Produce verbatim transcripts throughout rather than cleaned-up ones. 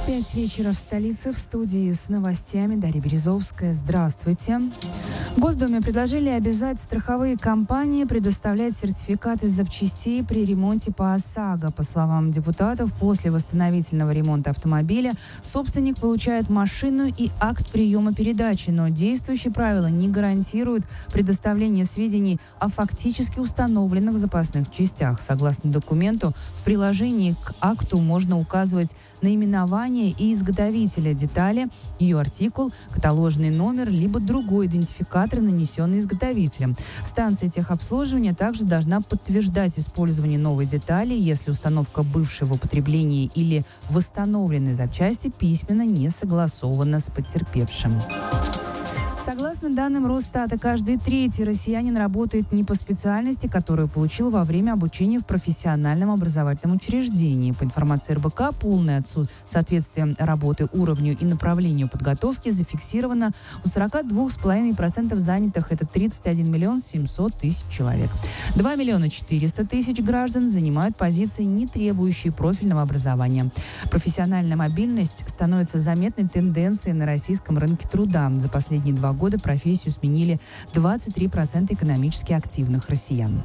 Пять вечера в столице, в студии с новостями Дарья Березовская. Здравствуйте. В Госдуме предложили обязать страховые компании предоставлять сертификаты запчастей при ремонте по ОСАГО. По словам депутатов, после восстановительного ремонта автомобиля собственник получает машину и акт приема передачи, но действующие правила не гарантируют предоставление сведений о фактически установленных запасных частях. Согласно документу, в приложении к акту можно указывать наименование и изготовителя детали, ее артикул, каталожный номер, либо другой идентификатор, нанесенный изготовителем. Станция техобслуживания также должна подтверждать использование новой детали, если установка бывшей в употреблении или восстановленной запчасти письменно не согласована с потерпевшим. Согласно данным Росстата, каждый третий россиянин работает не по специальности, которую получил во время обучения в профессиональном образовательном учреждении. По информации эр бэ ка, полное соответствие работы уровню и направлению подготовки зафиксировано у сорок два целых пять десятых процента занятых, это тридцать один миллион семьсот тысяч человек. два миллиона четыреста тысяч граждан занимают позиции, не требующие профильного образования. Профессиональная мобильность становится заметной тенденцией на российском рынке труда. За последние два года профессию сменили двадцать три процента экономически активных россиян.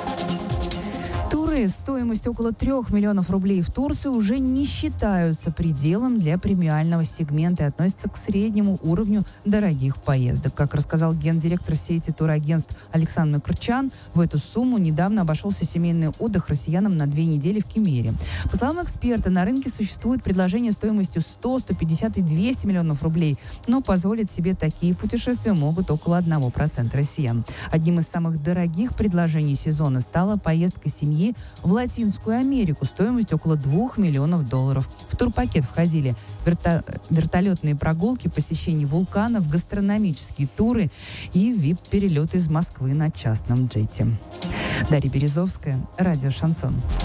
Туры, стоимость около трех миллионов рублей в Турцию, уже не считаются пределом для премиального сегмента и относятся к среднему уровню дорогих поездок. Как рассказал гендиректор сети турагентств Александр Крчан, в эту сумму недавно обошелся семейный отдых россиянам на две недели в Кемере. По словам эксперта, на рынке существует предложение стоимостью сто, сто пятьдесят и двести миллионов рублей, но позволить себе такие путешествия могут около одного процента россиян. Одним из самых дорогих предложений сезона стала поездка семьи в Латинскую Америку стоимостью около двух миллионов долларов. В турпакет входили верто- вертолетные прогулки, посещение вулканов, гастрономические туры и ви ай пи-перелеты из Москвы на частном джете. Дарья Березовская, радио «Шансон».